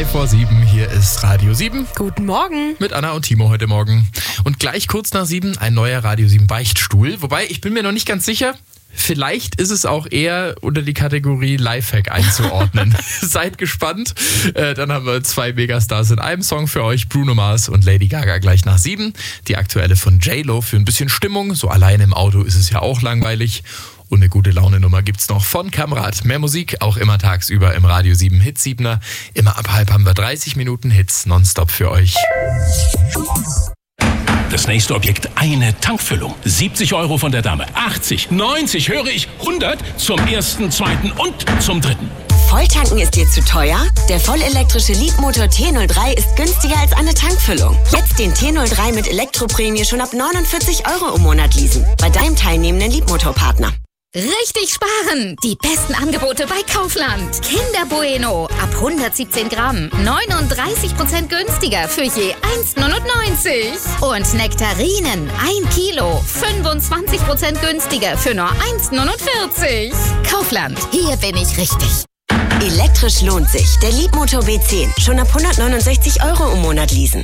6:03, hier ist Radio 7. Guten Morgen. Mit Anna und Timo heute Morgen. Und gleich kurz nach 7 ein neuer Radio 7 Beichtstuhl. Wobei, ich bin mir noch nicht ganz sicher, vielleicht ist es auch eher unter die Kategorie Lifehack einzuordnen. Seid gespannt. Dann haben wir 2 Megastars in einem Song für euch. Bruno Mars und Lady Gaga gleich nach 7. Die aktuelle von J-Lo für ein bisschen Stimmung. So alleine im Auto ist es ja auch langweilig. Und eine gute Laune-Nummer gibt's noch von Kamrat. Mehr Musik auch immer tagsüber im Radio 7 Hit 7er. Immer ab halb haben wir 30 Minuten Hits nonstop für euch. Das nächste Objekt, eine Tankfüllung. 70 € von der Dame, 80, 90, höre ich, 100 zum ersten, zweiten und zum dritten. Volltanken ist dir zu teuer? Der vollelektrische Leapmotor T03 ist günstiger als eine Tankfüllung. Jetzt den T03 mit Elektroprämie schon ab 49 € im Monat leasen. Bei deinem teilnehmenden Leapmotor-Partner. Richtig sparen! Die besten Angebote bei Kaufland. Kinder Bueno ab 117 Gramm. 39% günstiger für je 1,99. Und Nektarinen 1 Kilo. 25% günstiger für nur 1,49. Kaufland, hier bin ich richtig. Elektrisch lohnt sich. Der Leapmotor B10. Schon ab 169 € im Monat leasen.